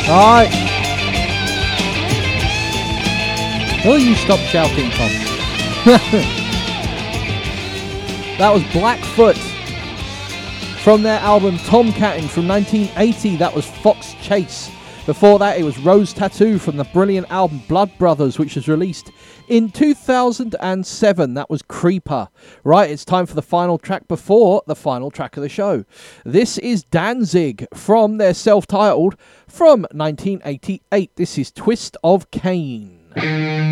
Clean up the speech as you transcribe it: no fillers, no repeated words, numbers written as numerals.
Alright. Will you stop shouting, Tom? That was Blackfoot from their album Tomcatting from 1980. That was Fox Chase. Before that, it was Rose Tattoo from the brilliant album Blood Brothers, which was released in 2007. That was Creeper. Right, it's time for the final track before the final track of the show. This is Danzig from their self-titled from 1988. This is Twist of Cain.